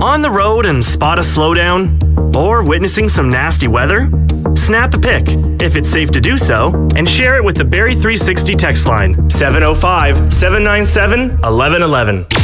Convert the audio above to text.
On the road and spot a slowdown? Or witnessing some nasty weather? Snap a pic, if it's safe to do so, and share it with the Barrie 360 text line, 705-797-1111.